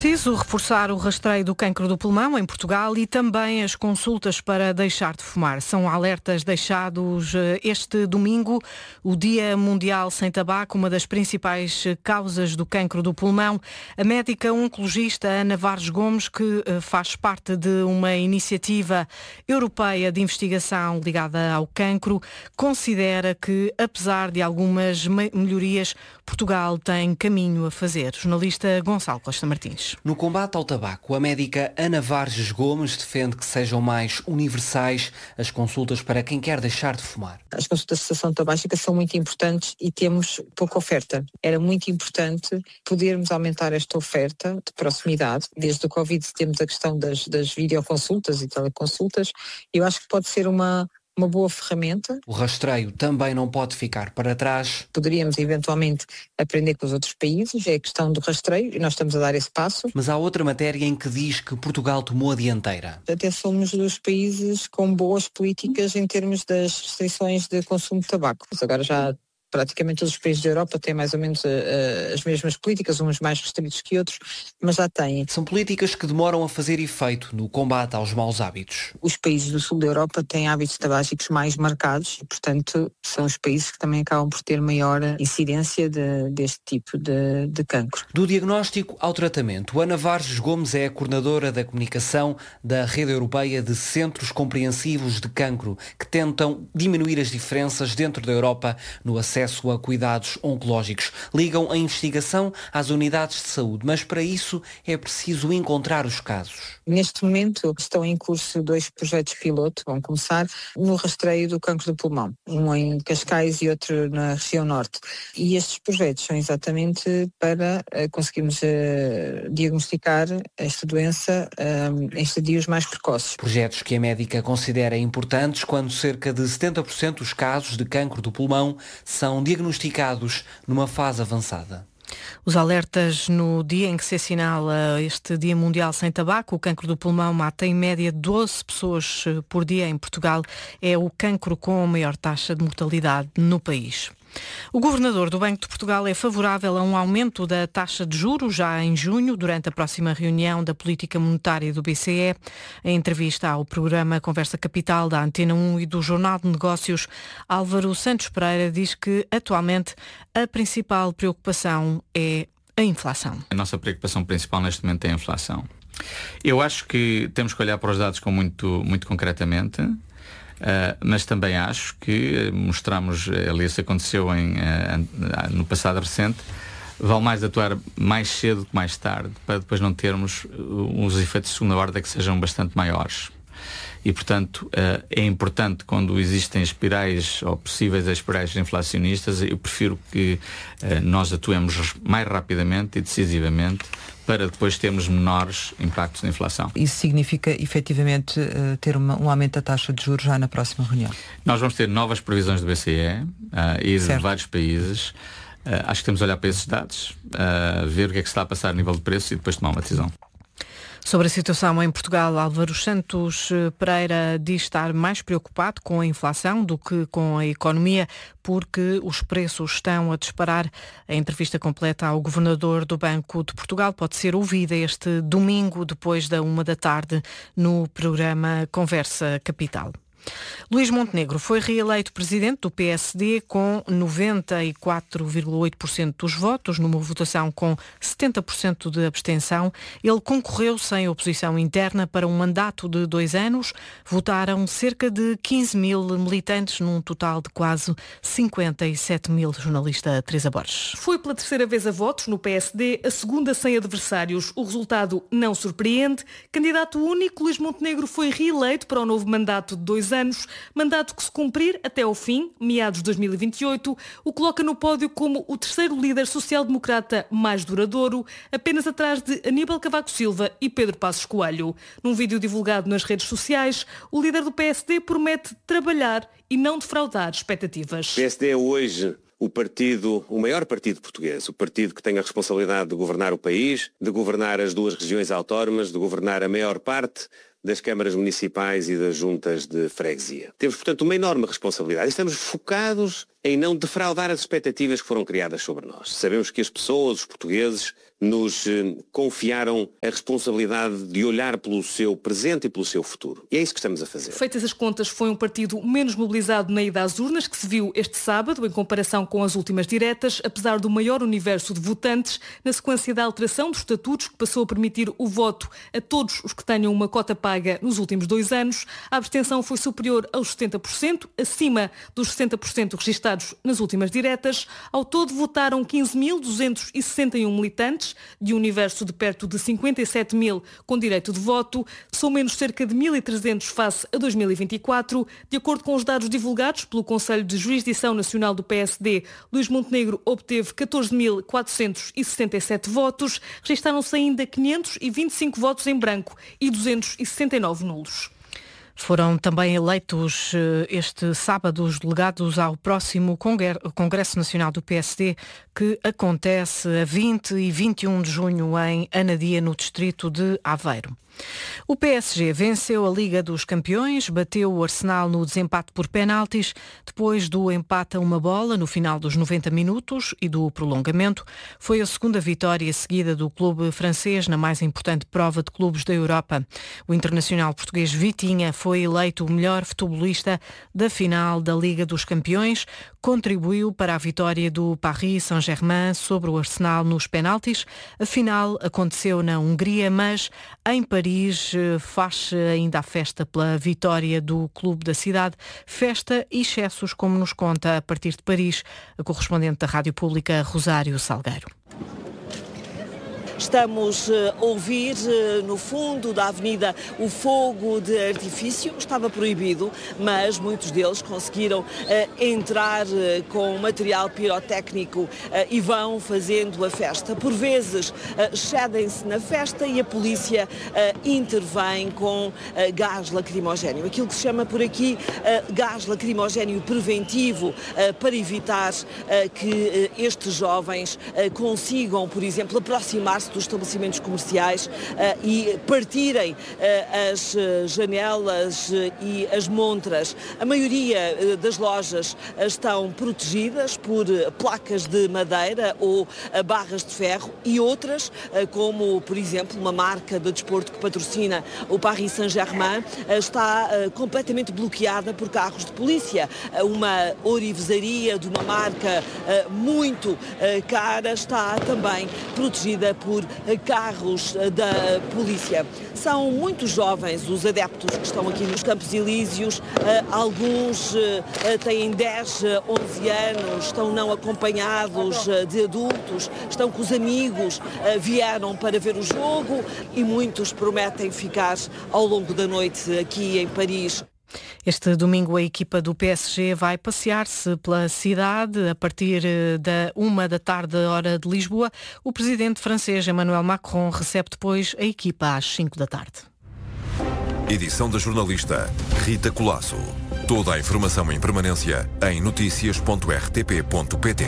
Preciso reforçar o rastreio do cancro do pulmão em Portugal e também as consultas para deixar de fumar. São alertas deixados este domingo, o Dia Mundial Sem Tabaco, uma das principais causas do cancro do pulmão. A médica oncologista Ana Varges Gomes, que faz parte de uma iniciativa europeia de investigação ligada ao cancro, considera que, apesar de algumas melhorias, Portugal tem caminho a fazer. Jornalista Gonçalo Costa Martins. No combate ao tabaco, a médica Ana Varges Gomes defende que sejam mais universais as consultas para quem quer deixar de fumar. As consultas de cessação tabágica são muito importantes e temos pouca oferta. Era muito importante podermos aumentar esta oferta de proximidade. Desde o Covid temos a questão das videoconsultas e teleconsultas. Eu acho que pode ser uma boa ferramenta. O rastreio também não pode ficar para trás. Poderíamos eventualmente aprender com os outros países, é a questão do rastreio e nós estamos a dar esse passo. Mas há outra matéria em que diz que Portugal tomou a dianteira. Até somos dos países com boas políticas em termos das restrições de consumo de tabaco. Mas agora já praticamente todos os países da Europa têm mais ou menos as mesmas políticas, uns mais restritos que outros, mas já têm. São políticas que demoram a fazer efeito no combate aos maus hábitos. Os países do sul da Europa têm hábitos tabágicos mais marcados e, portanto, são os países que também acabam por ter maior incidência deste tipo de cancro. Do diagnóstico ao tratamento, Ana Varges Gomes é a coordenadora da comunicação da Rede Europeia de Centros Compreensivos de Cancro, que tentam diminuir as diferenças dentro da Europa no acesso a cuidados oncológicos. Ligam a investigação às unidades de saúde, mas para isso é preciso encontrar os casos. Neste momento estão em curso 2 projetos piloto, vão começar no rastreio do cancro do pulmão, um em Cascais e outro na região norte. E estes projetos são exatamente para conseguirmos diagnosticar esta doença em estadios mais precoces. Projetos que a médica considera importantes quando cerca de 70% dos casos de cancro do pulmão são diagnosticados numa fase avançada. Os alertas no dia em que se assinala este Dia Mundial Sem Tabaco. O cancro do pulmão mata em média 12 pessoas por dia em Portugal. É o cancro com a maior taxa de mortalidade no país. O governador do Banco de Portugal é favorável a um aumento da taxa de juros já em junho, durante a próxima reunião da política monetária do BCE. Em entrevista ao programa Conversa Capital da Antena 1 e do Jornal de Negócios, Álvaro Santos Pereira diz que atualmente a principal preocupação é a inflação. A nossa preocupação principal neste momento é a inflação. Eu acho que temos que olhar para os dados com muito concretamente. Mas também acho que mostramos, ali isso aconteceu no passado recente, vale mais atuar mais cedo que mais tarde, para depois não termos os efeitos de segunda ordem que sejam bastante maiores. E, portanto, é importante quando existem espirais ou possíveis espirais inflacionistas, eu prefiro que nós atuemos mais rapidamente e decisivamente para depois termos menores impactos na inflação. Isso significa, efetivamente, ter um aumento da taxa de juros já na próxima reunião? Nós vamos ter novas previsões do BCE e de vários países. Acho que temos de olhar para esses dados, ver o que é que se está a passar a nível de preço e depois tomar uma decisão. Sobre a situação em Portugal, Álvaro Santos Pereira diz estar mais preocupado com a inflação do que com a economia, porque os preços estão a disparar. A entrevista completa ao governador do Banco de Portugal pode ser ouvida este domingo, depois da 1h no programa Conversa Capital. Luís Montenegro foi reeleito presidente do PSD com 94,8% dos votos, numa votação com 70% de abstenção. Ele concorreu sem oposição interna para um mandato de 2 anos. Votaram cerca de 15 mil militantes, num total de quase 57 mil. Jornalista Teresa Borges. Foi pela terceira vez a votos no PSD, a segunda sem adversários. O resultado não surpreende. Candidato único, Luís Montenegro foi reeleito para o novo mandato de 2 anos, mandato que se cumprir até ao fim, meados de 2028, o coloca no pódio como o terceiro líder social-democrata mais duradouro, apenas atrás de Aníbal Cavaco Silva e Pedro Passos Coelho. Num vídeo divulgado nas redes sociais, o líder do PSD promete trabalhar e não defraudar expectativas. O PSD é hoje o maior partido português, o partido que tem a responsabilidade de governar o país, de governar as 2 regiões autónomas, de governar a maior parte das câmaras municipais e das juntas de freguesia. Temos, portanto, uma enorme responsabilidade e estamos focados em não defraudar as expectativas que foram criadas sobre nós. Sabemos que as pessoas, os portugueses, nos confiaram a responsabilidade de olhar pelo seu presente e pelo seu futuro. E é isso que estamos a fazer. Feitas as contas, foi um partido menos mobilizado na ida às urnas, que se viu este sábado, em comparação com as últimas diretas, apesar do maior universo de votantes, na sequência da alteração dos estatutos, que passou a permitir o voto a todos os que tenham uma cota paga nos últimos 2 anos. A abstenção foi superior aos 70%, acima dos 60% registados nas últimas diretas. Ao todo votaram 15.261 militantes, de um universo de perto de 57 mil com direito de voto, são menos cerca de 1.300 face a 2024. De acordo com os dados divulgados pelo Conselho de Jurisdição Nacional do PSD, Luís Montenegro obteve 14.467 votos, registaram-se ainda 525 votos em branco e 269 nulos. Foram também eleitos este sábado os delegados ao próximo Congresso Nacional do PSD, que acontece a 20 e 21 de junho em Anadia, no distrito de Aveiro. O PSG venceu a Liga dos Campeões, bateu o Arsenal no desempate por penaltis, depois do empate a 1-1 no final dos 90 minutos e do prolongamento. Foi a segunda vitória seguida do clube francês na mais importante prova de clubes da Europa. O internacional português Vitinha foi eleito o melhor futebolista da final da Liga dos Campeões, contribuiu para a vitória do Paris Saint-Germain sobre o Arsenal nos penaltis. A final aconteceu na Hungria, mas em Paris faz ainda a festa pela vitória do clube da cidade. Festa e excessos, como nos conta a partir de Paris a correspondente da Rádio Pública, Rosário Salgueiro. Estamos a ouvir no fundo da avenida o fogo de artifício. Estava proibido, mas muitos deles conseguiram entrar com material pirotécnico e vão fazendo a festa. Por vezes excedem-se na festa e a polícia intervém com gás lacrimogéneo. Aquilo que se chama por aqui gás lacrimogéneo preventivo, para evitar que estes jovens consigam, por exemplo, aproximar-se dos estabelecimentos comerciais e partirem as janelas e as montras. A maioria das lojas estão protegidas por placas de madeira ou barras de ferro e outras, como por exemplo uma marca de desporto que patrocina o Paris Saint-Germain, está completamente bloqueada por carros de polícia. Uma orivesaria de uma marca muito cara está também protegida por carros da polícia. São muitos jovens os adeptos que estão aqui nos Campos Elíseos. Alguns têm 10, 11 anos, estão não acompanhados de adultos, estão com os amigos, vieram para ver o jogo e muitos prometem ficar ao longo da noite aqui em Paris. Este domingo a equipa do PSG vai passear-se pela cidade a partir da 1h, hora de Lisboa. O presidente francês Emmanuel Macron recebe depois a equipa às 5h. Edição da jornalista Rita Colasso. Toda a informação em permanência em noticias.rtp.pt.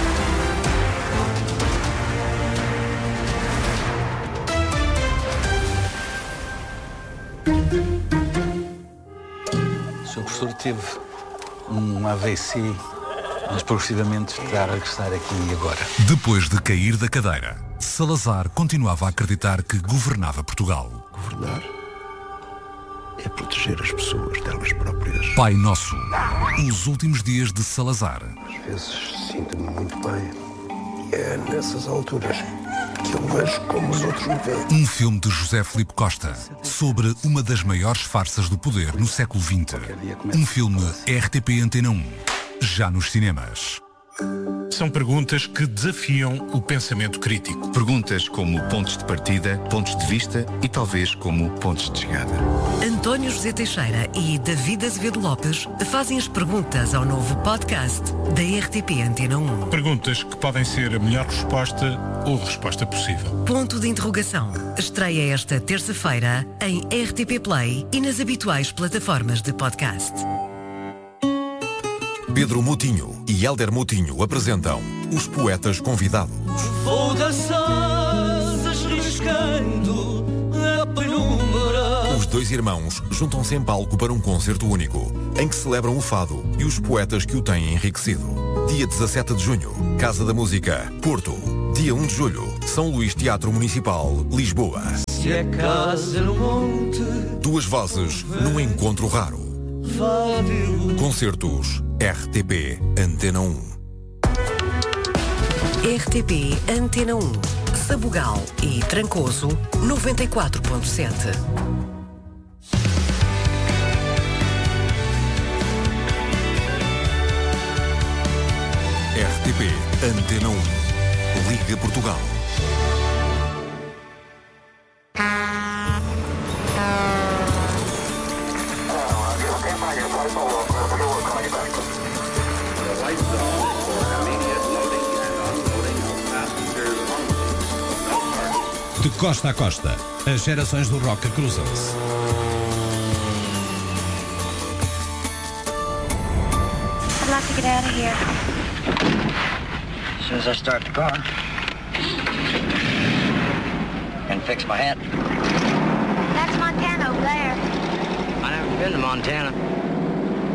O professor teve um AVC, mas progressivamente está a regressar aqui e agora. Depois de cair da cadeira, Salazar continuava a acreditar que governava Portugal. Governar é proteger as pessoas delas próprias. Pai Nosso, os últimos dias de Salazar. Às vezes sinto-me muito bem e é nessas alturas que eu vejo como os outros me veem. Um filme de José Filipe Costa sobre uma das maiores farsas do poder no século XX. Um filme RTP Antena 1, já nos cinemas. São perguntas que desafiam o pensamento crítico. Perguntas como pontos de partida, pontos de vista e talvez como pontos de chegada. António José Teixeira e David Azevedo Lopes fazem as perguntas ao novo podcast da RTP Antena 1. Perguntas que podem ser a melhor resposta ou resposta possível. Ponto de interrogação. Estreia esta terça-feira em RTP Play e nas habituais plataformas de podcast. Pedro Moutinho e Hélder Moutinho apresentam Os Poetas Convidados. Vou das asas riscando a penumbra. Os dois irmãos juntam-se em palco para um concerto único, em que celebram o fado e os poetas que o têm enriquecido. Dia 17 de junho, Casa da Música, Porto. Dia 1 de julho, São Luís Teatro Municipal, Lisboa. Se é casa no monte, duas vozes num encontro raro. Concertos RTP Antena 1. RTP Antena 1. Sabugal e Trancoso 94.7. RTP Antena 1. Liga Portugal. De costa a costa, as gerações do rock cruzam-se. I'd like to get out of here. As soon as I start the car and fix my hat. That's Montana over there. I've never been to Montana.